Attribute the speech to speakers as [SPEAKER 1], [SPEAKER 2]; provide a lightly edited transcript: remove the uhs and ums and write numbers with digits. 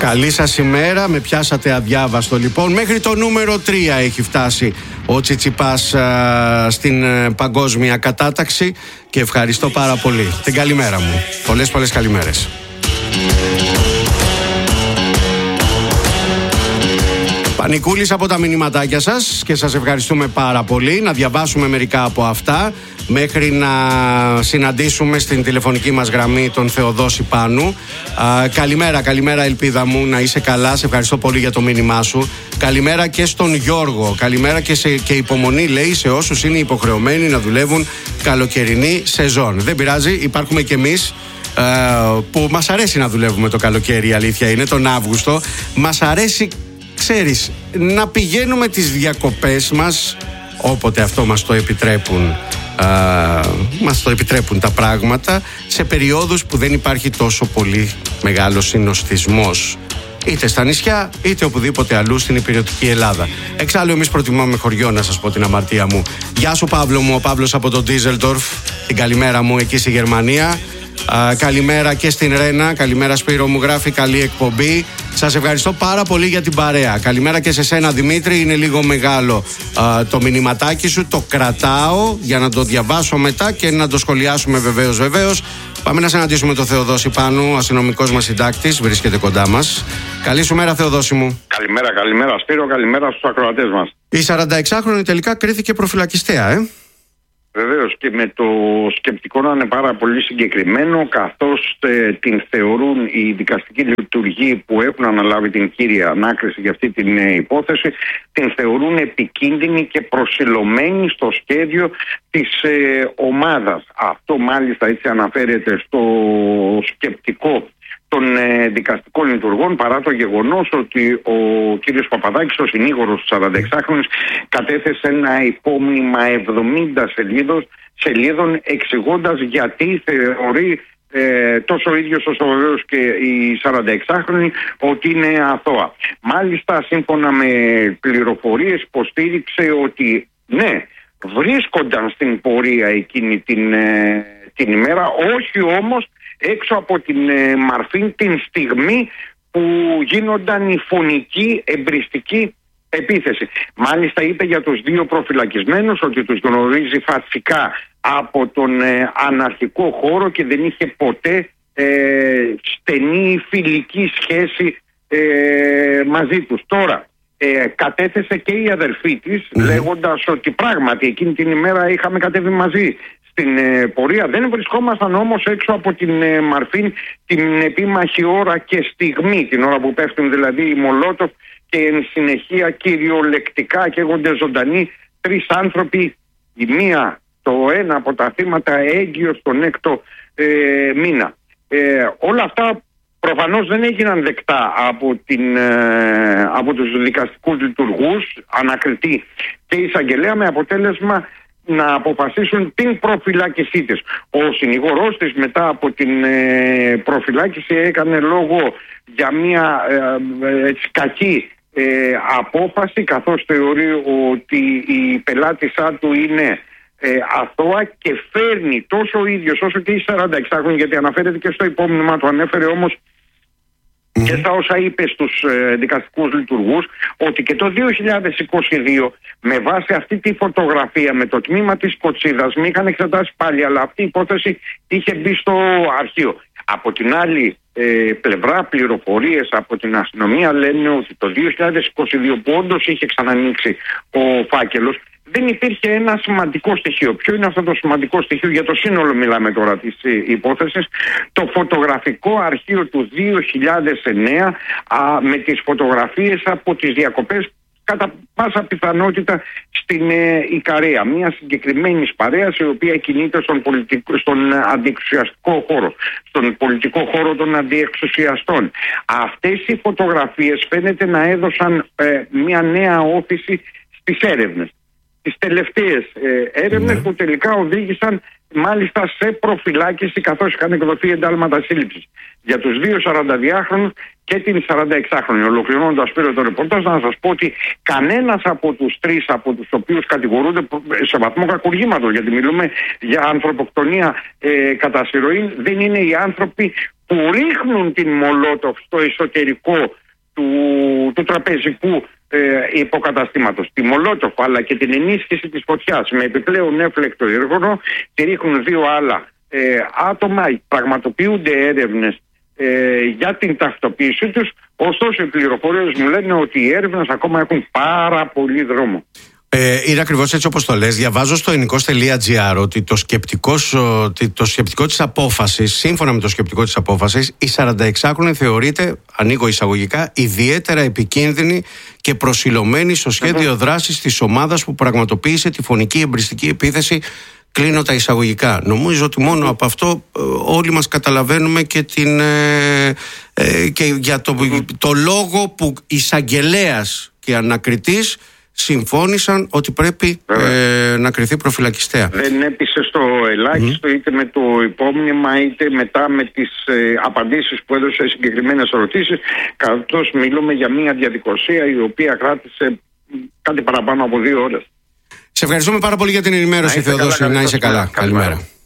[SPEAKER 1] Καλή σας ημέρα, με πιάσατε αδιάβαστο λοιπόν. Μέχρι το νούμερο 3 έχει φτάσει ο Τσιτσιπάς στην παγκόσμια κατάταξη και ευχαριστώ πάρα πολύ. Την καλημέρα μου. Πολλές καλημέρες. Πανικούλης από τα μηνυματάκια σας και σας ευχαριστούμε πάρα πολύ. Να διαβάσουμε μερικά από αυτά μέχρι να συναντήσουμε στην τηλεφωνική μας γραμμή τον Θεοδόση Πάνου. Καλημέρα ελπίδα μου, να είσαι καλά, σε ευχαριστώ πολύ για το μήνυμά σου. Καλημέρα και στον Γιώργο, καλημέρα και υπομονή λέει σε όσους είναι υποχρεωμένοι να δουλεύουν καλοκαιρινή σεζόν. Δεν πειράζει, υπάρχουμε κι εμείς που μας αρέσει να δουλεύουμε το καλοκαίρι, η αλήθεια είναι, τον Αύγουστο. Μας αρέσει, ξέρεις, να πηγαίνουμε τις διακοπές μας όποτε αυτό μας το επιτρέπουν. Μας το επιτρέπουν τα πράγματα σε περιόδους που δεν υπάρχει τόσο πολύ μεγάλος συνοστισμός, είτε στα νησιά είτε οπουδήποτε αλλού στην υπηρετική Ελλάδα. Εξάλλου εμείς προτιμάμε χωριό, να σας πω την αμαρτία μου. Γεια σου Παύλο μου, ο Παύλος από το Ντίζελντορφ. Την καλημέρα μου εκεί στη Γερμανία. Καλημέρα και στην Ρένα. Καλημέρα Σπύρο μου, γράφει καλή εκπομπή. Σας ευχαριστώ πάρα πολύ για την παρέα. Καλημέρα και σε σένα Δημήτρη. Είναι λίγο μεγάλο το μηνυματάκι σου. Το κρατάω για να το διαβάσω μετά και να το σχολιάσουμε βεβαίως. Πάμε να συναντήσουμε τον Θεοδόση Πάνου, αστυνομικός μας συντάκτης. Βρίσκεται κοντά μας. Καλή σου μέρα Θεοδόση μου.
[SPEAKER 2] Καλημέρα Σπύρο, καλημέρα στους ακροατές μας.
[SPEAKER 1] Η 46χρονη τελικά κρίθηκε προφυλακιστέα,
[SPEAKER 2] Βεβαίως, και με το σκεπτικό να είναι πάρα πολύ συγκεκριμένο, καθώς την θεωρούν οι δικαστικοί λειτουργοί που έχουν αναλάβει την κύρια ανάκριση για αυτή την υπόθεση, την θεωρούν επικίνδυνη και προσιλωμένη στο σχέδιο της ομάδας. Αυτό μάλιστα έτσι αναφέρεται στο σκεπτικό των δικαστικών λειτουργών, παρά το γεγονός ότι ο κύριος Παπαδάκης, ο συνήγορος του 46χρονης, κατέθεσε ένα υπόμνημα 70 σελίδων εξηγώντας γιατί θεωρεί τόσο ο ίδιος όσο βεβαίως και η 46χρονη ότι είναι αθώα. Μάλιστα, σύμφωνα με πληροφορίες, υποστήριξε ότι ναι, βρίσκονταν στην πορεία εκείνη την ημέρα, όχι όμως έξω από την Μαρφίν την στιγμή που γίνονταν η φωνική εμπριστική επίθεση. Μάλιστα είπε για τους δύο προφυλακισμένους ότι τους γνωρίζει φασικά από τον αναρχικό χώρο και δεν είχε ποτέ στενή φιλική σχέση μαζί τους. Τώρα κατέθεσε και η αδερφή της λέγοντας ότι πράγματι εκείνη την ημέρα είχαμε κατέβει μαζί στην πορεία. Δεν βρισκόμασταν όμως έξω από την Μαρφίν την επίμαχη ώρα και στιγμή, την ώρα που πέφτουν δηλαδή οι Μολότοφ και εν συνεχεία κυριολεκτικά καίγονται ζωντανοί τρεις άνθρωποι, η μία, το ένα από τα θύματα έγκυος τον 6ο μήνα. Όλα αυτά προφανώς δεν έγιναν δεκτά από τους δικαστικούς λειτουργούς, ανακριτή και εισαγγελέα, με αποτέλεσμα να αποφασίσουν την προφυλάκησή της. Ο συνηγορός της μετά από την προφυλάκηση έκανε λόγο για μια κακή απόφαση, καθώς θεωρεί ότι η πελάτησά του είναι αθώα και φέρνει τόσο ο ίδιος όσο και η 46χρονη, γιατί αναφέρεται και στο υπόμνημα, το ανέφερε όμως και στα όσα είπε στους δικαστικούς λειτουργούς, ότι και το 2022 με βάση αυτή τη φωτογραφία με το τμήμα της Κοτσίδας με είχαν εξετάσει πάλι, αλλά αυτή η υπόθεση είχε μπει στο αρχείο. Από την άλλη πλευρά, πληροφορίες από την αστυνομία λένε ότι το 2022, που όντως είχε ξανανοίξει ο φάκελος, δεν υπήρχε ένα σημαντικό στοιχείο. Ποιο είναι αυτό το σημαντικό στοιχείο? Για το σύνολο μιλάμε τώρα της υπόθεσης. Το φωτογραφικό αρχείο του 2009 με τις φωτογραφίες από τις διακοπές, κατά πάσα πιθανότητα στην Ικαρία. Μια συγκεκριμένη παρέα η οποία κινείται στον αντιεξουσιαστικό χώρο, στον πολιτικό χώρο των αντιεξουσιαστών. Αυτές οι φωτογραφίες φαίνεται να έδωσαν μια νέα όθηση στις έρευνες. Τις τελευταίες έρευνες που τελικά οδήγησαν μάλιστα σε προφυλάκηση, καθώς είχαν εκδοθεί εντάλματα σύλληψης για τους δύο 42χρονους και την 46χρονη. Ολοκληρώνοντας πήρε το ρεπορτάζ, να σας πω ότι κανένας από τους τρεις από τους οποίους κατηγορούνται σε βαθμό κακουργήματος, γιατί μιλούμε για ανθρωποκτονία κατά συρροή, δεν είναι οι άνθρωποι που ρίχνουν την Μολότοφ στο εσωτερικό του τραπεζικού υποκαταστήματος. Τη Μολότοφ, αλλά και την ενίσχυση της φωτιάς με επιπλέον έφλεκτο ύργονο, τη ρίχνουν δύο άλλα άτομα. Πραγματοποιούνται έρευνες για την ταυτοποίησή τους, ωστόσο οι πληροφορίες μου λένε ότι οι έρευνες ακόμα έχουν πάρα πολύ δρόμο.
[SPEAKER 1] Είναι ακριβώς έτσι όπως το λες. Διαβάζω στο ενικός.gr ότι το σκεπτικό της απόφασης, σύμφωνα με το σκεπτικό της απόφασης, η 46χρονη θεωρείται, ανοίγω εισαγωγικά, ιδιαίτερα επικίνδυνη και προσιλωμένη στο σχέδιο δράσης της ομάδας που πραγματοποίησε τη φωνική εμπριστική επίθεση. Κλείνω τα εισαγωγικά. Νομίζω ότι μόνο από αυτό όλοι μας καταλαβαίνουμε και και για το λόγο που εισαγγελέας και ανακριτής συμφώνησαν ότι πρέπει να κριθεί προφυλακιστέα.
[SPEAKER 2] Δεν έπεισε στο ελάχιστο, είτε με το υπόμνημα είτε μετά με τις απαντήσεις που έδωσε σε συγκεκριμένες ερωτήσεις, καθώς μιλούμε για μια διαδικασία η οποία κράτησε κάτι παραπάνω από 2 ώρες.
[SPEAKER 1] Σε ευχαριστούμε πάρα πολύ για την ενημέρωση, Θεοδόση. Να είσαι καλά. Καλημέρα.